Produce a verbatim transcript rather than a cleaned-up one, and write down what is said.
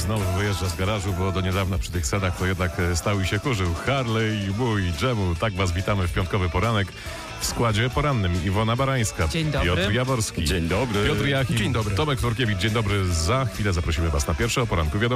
znowu wyjeżdża z garażu, bo do niedawna przy tych sedach to jednak stał i się kurzył. Harley, mój dżemu. Tak was witamy w piątkowy poranek. W składzie porannym Iwona Barańska, Dzień dobry. Piotr Jaworski, Dzień dobry. Piotr Jachim, Dzień dobry. Tomek Tworkiewicz. Dzień dobry. Za chwilę zaprosimy was na pierwsze o poranku wiadomo.